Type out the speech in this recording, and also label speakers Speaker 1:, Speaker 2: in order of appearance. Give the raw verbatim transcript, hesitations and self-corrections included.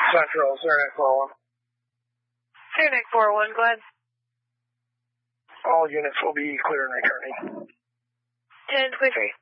Speaker 1: Central, Saranac four one.
Speaker 2: Saranac four one, go ahead.
Speaker 1: All units will be clear and returning.
Speaker 2: ten twenty-three.